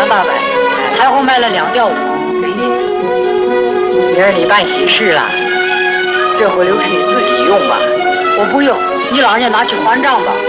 800，柴火卖了2吊5。 明儿你办喜事了，这火流水自己用吧。 我不用，你老人家拿去还账吧。